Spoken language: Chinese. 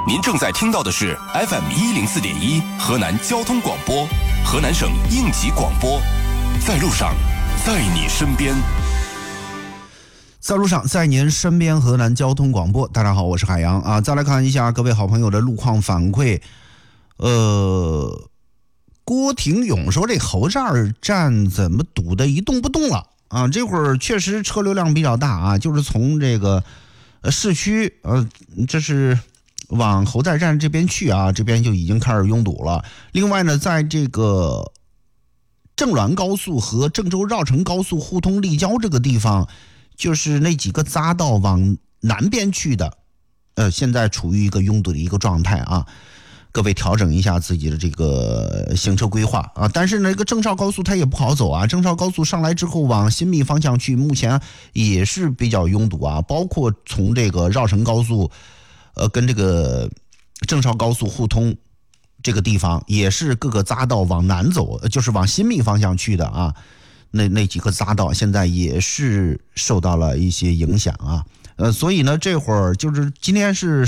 您正在听到的是 FM104.1 河南交通广播，河南省应急广播，在路上，在你身边。 在路上，在您身边，河南交通广播。大家好，我是海洋啊。再来看一下各位好朋友的路况反馈。郭廷勇说这侯寨站怎么堵得一动不动了啊？这会儿确实车流量比较大啊，就是从这个市区这是往侯寨站这边去啊，这边就已经开始拥堵了。另外呢，在这个郑滦高速和郑州绕城高速互通立交这个地方，就是那几个匝道往南边去的，现在处于一个拥堵的一个状态啊。各位调整一下自己的这个行车规划啊。但是呢，这个郑绍高速它也不好走啊。郑绍高速上来之后往新密方向去，目前也是比较拥堵啊。包括从这个绕城高速，跟这个郑绍高速互通这个地方，也是各个匝道往南走，就是往新密方向去的啊。那几个匝道现在也是受到了一些影响啊。所以呢，这会儿就是今天是